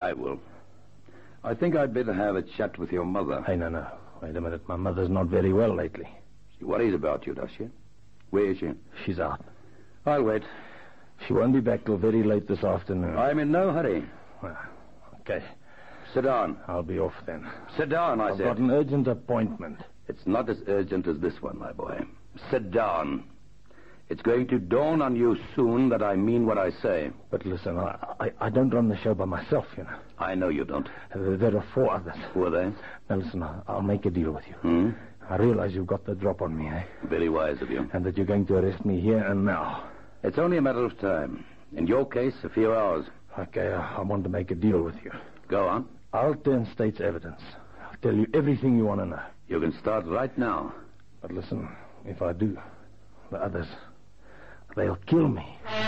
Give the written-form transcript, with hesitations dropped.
I will. I think I'd better have a chat with your mother. Hey, no. Wait a minute. My mother's not very well lately. She worries about you, does she? Where is she? She's out. I'll wait. She won't be back till very late this afternoon. I'm in no hurry. Well, okay. Sit down. I'll be off then. Sit down, I said. I've got an urgent appointment. It's not as urgent as this one, my boy. Sit down. It's going to dawn on you soon that I mean what I say. But listen, I don't run the show by myself, you know. I know you don't. There are 4 others. Who are they? Now listen, I'll make a deal with you. I realize you've got the drop on me, eh? Very wise of you. And that you're going to arrest me here and now. It's only a matter of time. In your case, a few hours. Okay, I want to make a deal with you. Go on. I'll turn state's evidence. I'll tell you everything you want to know. You can start right now. But listen, if I do, the others, they'll kill me.